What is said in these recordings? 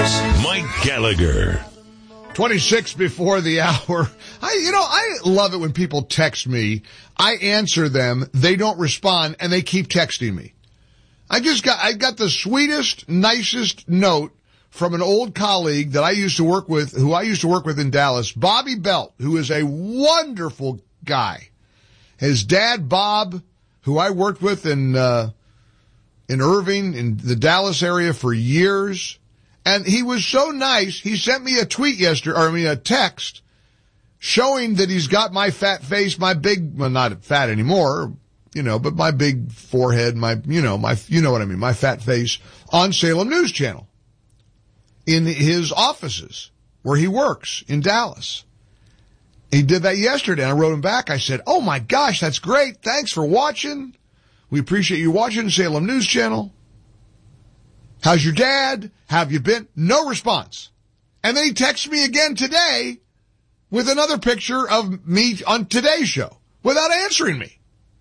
Mike Gallagher. 26 before the hour. I love it when people text me. I answer them. They don't respond and they keep texting me. I got the sweetest, nicest note from an old colleague that I used to work with, who I used to work with in Dallas, Bobby Belt, who is a wonderful guy. His dad, Bob, who I worked with in Irving, in the Dallas area for years. And he was so nice, he sent me a a text, showing that he's got my fat face, my big, well, not fat anymore, but my big forehead, my fat face, on Salem News Channel, in his offices, where he works, in Dallas. He did that yesterday, and I wrote him back. I said, oh my gosh, that's great. Thanks for watching. We appreciate you watching Salem News Channel. How's your dad? How have you been? No response. And then he texts me again today with another picture of me on Today's Show without answering me.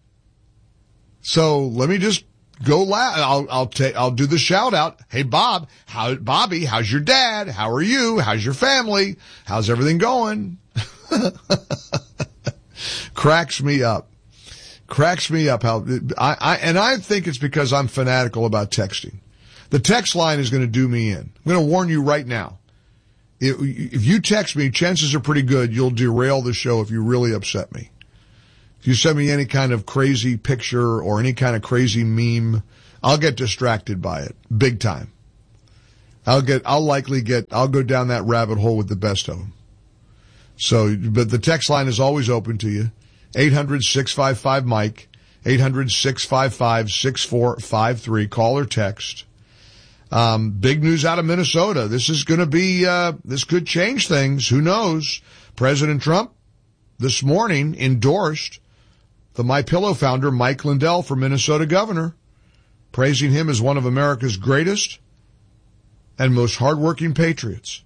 So let me just go loud. I'll do the shout out. Hey, Bobby, how's your dad? How are you? How's your family? How's everything going? Cracks me up. How I think it's because I'm fanatical about texting. The text line is going to do me in. I'm going to warn you right now. If you text me, chances are pretty good you'll derail the show if you really upset me. If you send me any kind of crazy picture or any kind of crazy meme, I'll get distracted by it. Big time. I'll go down that rabbit hole with the best of them. So, but the text line is always open to you. 800-655-MIKE, 800-655-6453. Call or text. Big news out of Minnesota. This is going to be, this could change things. Who knows? President Trump this morning endorsed the MyPillow founder, Mike Lindell, for Minnesota governor, praising him as one of America's greatest and most hardworking patriots.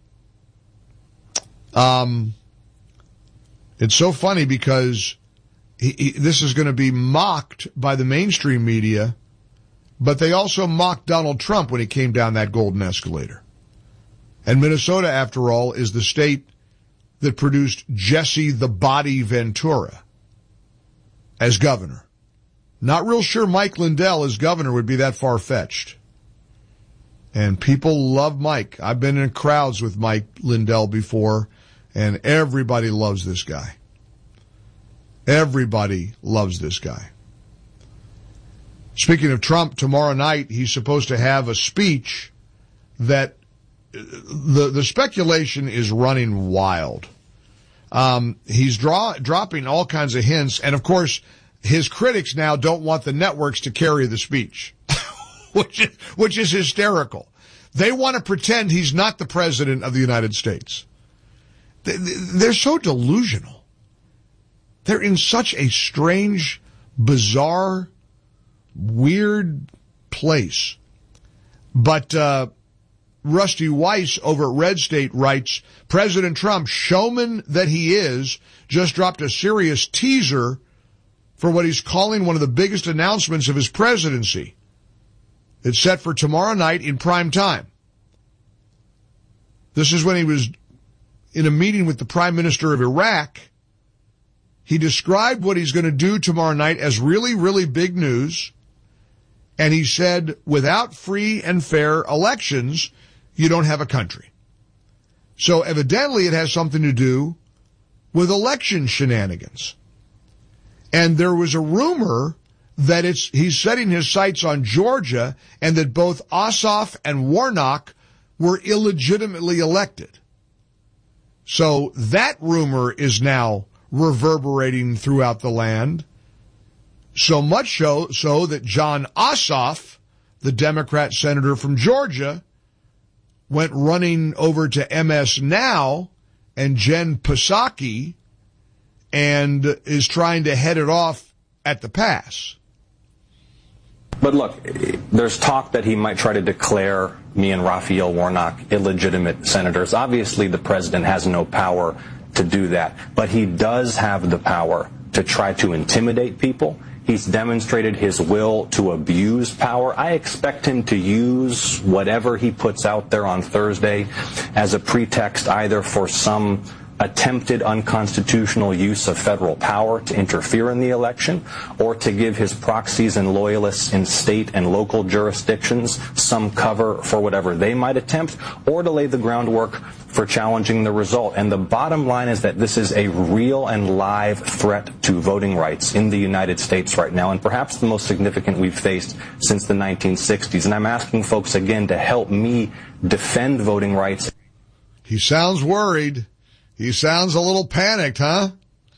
It's so funny because this is going to be mocked by the mainstream media, but they also mocked Donald Trump when he came down that golden escalator. And Minnesota, after all, is the state that produced Jesse the Body Ventura as governor. Not real sure Mike Lindell as governor would be that far-fetched. And people love Mike. I've been in crowds with Mike Lindell before, and everybody loves this guy. Everybody loves this guy. Speaking of Trump, tomorrow night he's supposed to have a speech that the speculation is running wild. He's dropping all kinds of hints, and of course his critics now don't want the networks to carry the speech, which is hysterical. They want to pretend he's not the president of the United States. They're so delusional. They're in such a strange, bizarre, weird place. But Rusty Weiss over at Red State writes, President Trump, showman that he is, just dropped a serious teaser for what he's calling one of the biggest announcements of his presidency. It's set for tomorrow night in prime time. This is when he was in a meeting with the Prime Minister of Iraq. He described what he's going to do tomorrow night as really, really big news. And he said, without free and fair elections, you don't have a country. So evidently it has something to do with election shenanigans. And there was a rumor that he's setting his sights on Georgia and that both Ossoff and Warnock were illegitimately elected. So that rumor is now reverberating throughout the land. So much so that John Ossoff, the Democrat senator from Georgia, went running over to MS Now and Jen Psaki and is trying to head it off at the pass. But look, there's talk that he might try to declare me and Raphael Warnock illegitimate senators. Obviously, the president has no power to do that, but he does have the power to try to intimidate people. He's demonstrated his will to abuse power. I expect him to use whatever he puts out there on Thursday as a pretext either for some attempted unconstitutional use of federal power to interfere in the election, or to give his proxies and loyalists in state and local jurisdictions some cover for whatever they might attempt, or to lay the groundwork for challenging the result. And the bottom line is that this is a real and live threat to voting rights in the United States right now, and perhaps the most significant we've faced since the 1960s. And I'm asking folks again to help me defend voting rights. He sounds worried. He sounds a little panicked, huh?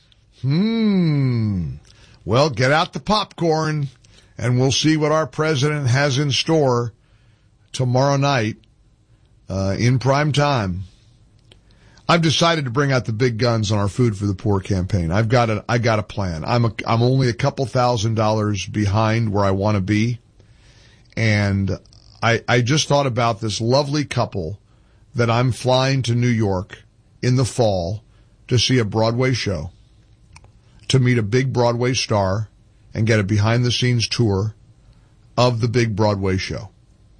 Well, get out the popcorn, and we'll see what our president has in store tomorrow night in prime time. I've decided to bring out the big guns on our Food for the Poor campaign. I got a plan. I'm only a couple $1,000s behind where I want to be, and I just thought about this lovely couple that I'm flying to New York in the fall to see a Broadway show, to meet a big Broadway star and get a behind-the-scenes tour of the big Broadway show.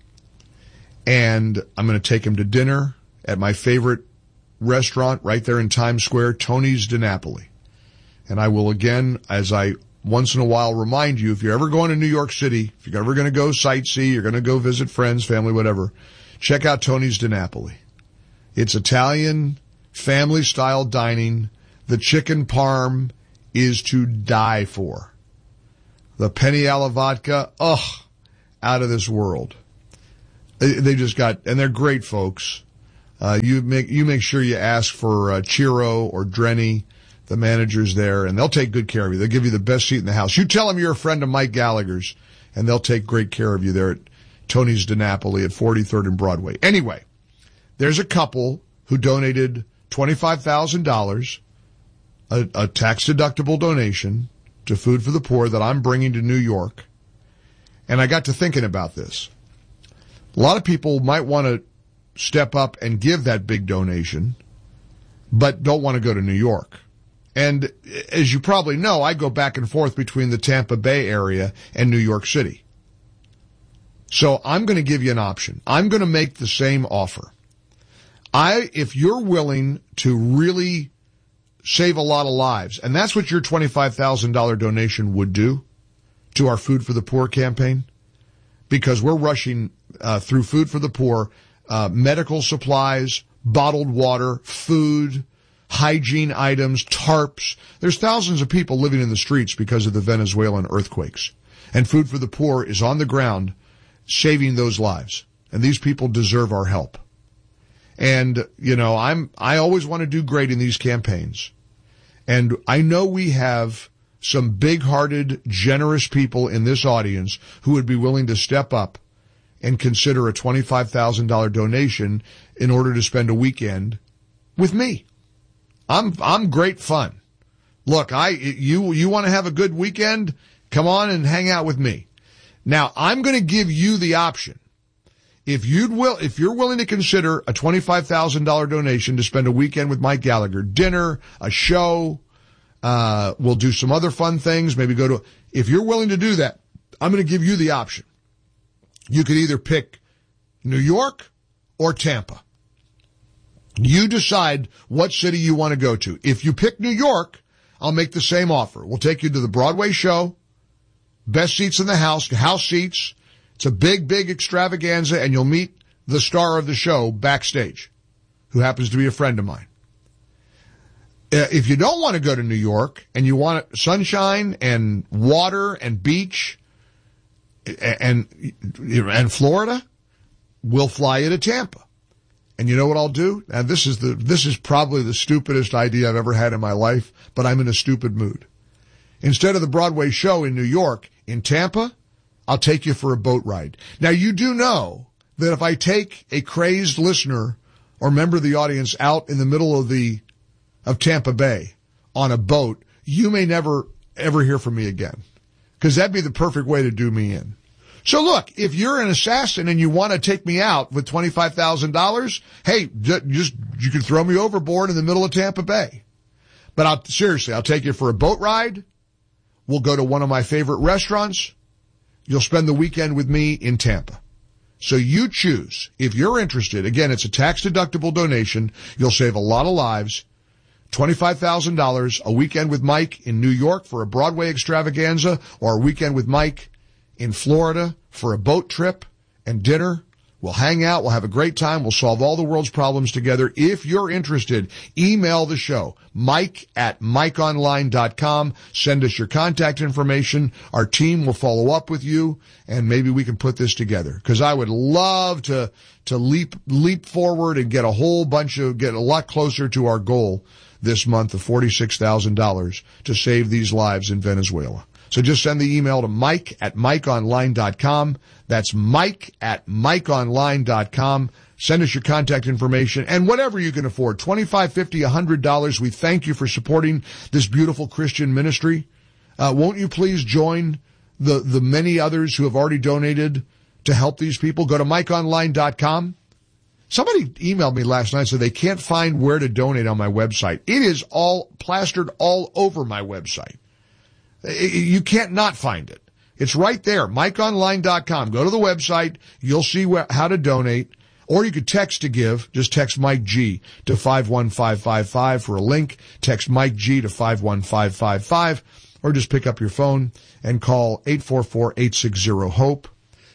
And I'm going to take him to dinner at my favorite restaurant right there in Times Square, Tony's DiNapoli. And I will again, as I once in a while remind you, if you're ever going to New York City, if you're ever going to go sightsee, you're going to go visit friends, family, whatever, check out Tony's DiNapoli. It's Italian, family-style dining. The chicken parm is to die for. The penne alla vodka, out of this world. They just got, and they're great folks. You make sure you ask for Chiro or Drenny, the managers there, and they'll take good care of you. They'll give you the best seat in the house. You tell them you're a friend of Mike Gallagher's, and they'll take great care of you there at Tony's DiNapoli at 43rd and Broadway. Anyway, there's a couple who donated $25,000, a tax-deductible donation to Food for the Poor that I'm bringing to New York. And I got to thinking about this. A lot of people might want to step up and give that big donation, but don't want to go to New York. And as you probably know, I go back and forth between the Tampa Bay area and New York City. So I'm going to give you an option. I'm going to make the same offer. If you're willing to really save a lot of lives, and that's what your $25,000 donation would do to our Food for the Poor campaign, because we're rushing through Food for the Poor, medical supplies, bottled water, food, hygiene items, tarps. There's thousands of people living in the streets because of the Venezuelan earthquakes. And Food for the Poor is on the ground saving those lives. And these people deserve our help. And, I always want to do great in these campaigns. And I know we have some big-hearted, generous people in this audience who would be willing to step up and consider a $25,000 donation in order to spend a weekend with me. I'm great fun. Look, you want to have a good weekend? Come on and hang out with me. Now, I'm going to give you the option. If you're willing to consider a $25,000 donation to spend a weekend with Mike Gallagher, dinner, a show, we'll do some other fun things, if you're willing to do that, I'm going to give you the option. You could either pick New York or Tampa. You decide what city you want to go to. If you pick New York, I'll make the same offer. We'll take you to the Broadway show, best seats in the house seats. It's a big, big extravaganza, and you'll meet the star of the show backstage, who happens to be a friend of mine. If you don't want to go to New York and you want sunshine and water and beach and Florida, we'll fly you to Tampa. And you know what I'll do? And this is probably the stupidest idea I've ever had in my life, but I'm in a stupid mood. Instead of the Broadway show in New York, in Tampa, I'll take you for a boat ride. Now, you do know that if I take a crazed listener or member of the audience out in the middle of Tampa Bay on a boat, you may never, ever hear from me again. Because that'd be the perfect way to do me in. So look, if you're an assassin and you want to take me out with $25,000, hey, you can throw me overboard in the middle of Tampa Bay. But I'll take you for a boat ride. will go to one of my favorite restaurants. You'll spend the weekend with me in Tampa. So you choose. If you're interested, again, it's a tax-deductible donation. You'll save a lot of lives. $25,000, a weekend with Mike in New York for a Broadway extravaganza, or a weekend with Mike in Florida for a boat trip and dinner. We'll hang out. We'll have a great time. We'll solve all the world's problems together. If you're interested, email the show, mike@mikeonline.com. Send us your contact information. Our team will follow up with you, and maybe we can put this together. Because I would love to leap forward and get a lot closer to our goal this month of $46,000 to save these lives in Venezuela. So just send the email to mike@mikeonline.com. That's mike@mikeonline.com. Send us your contact information and whatever you can afford, $25, $50, $100. We thank you for supporting this beautiful Christian ministry. Won't you please join the many others who have already donated to help these people? Go to mikeonline.com. Somebody emailed me last night, so they can't find where to donate on my website. It is all plastered all over my website. You can't not find it. It's right there, mikeonline.com. Go to the website. You'll see how to donate. Or you could text to give. Just text Mike G to 51555 for a link. Text Mike G to 51555. Or just pick up your phone and call 844-860-HOPE.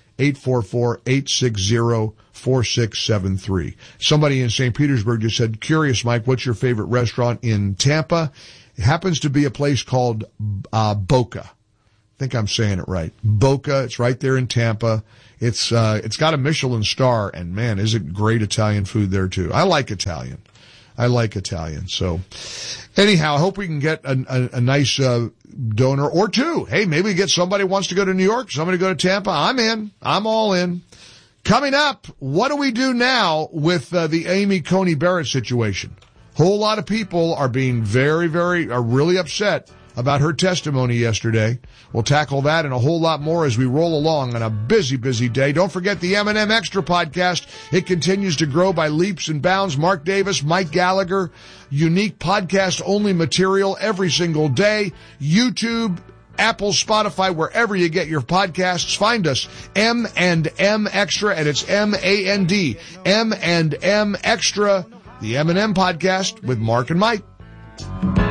844-860-4673. Somebody in St. Petersburg just said, curious, Mike, what's your favorite restaurant in Tampa? It happens to be a place called Boca. I think I'm saying it right. Boca. It's right there in Tampa. It's got a Michelin star, and man, is it great Italian food there too. I like Italian. So anyhow, I hope we can get a nice donor or two. Hey, maybe we get somebody who wants to go to New York, somebody to go to Tampa. I'm in. I'm all in. Coming up, what do we do now with the Amy Coney Barrett situation? Whole lot of people are being really upset about her testimony yesterday. We'll tackle that and a whole lot more as we roll along on a busy, busy day. Don't forget the M&M Extra podcast. It continues to grow by leaps and bounds. Mark Davis, Mike Gallagher, unique podcast-only material every single day. YouTube, Apple, Spotify, wherever you get your podcasts. Find us, M&M Extra, and it's M-A-N-D, M&M Extra, the M&M podcast with Mark and Mike.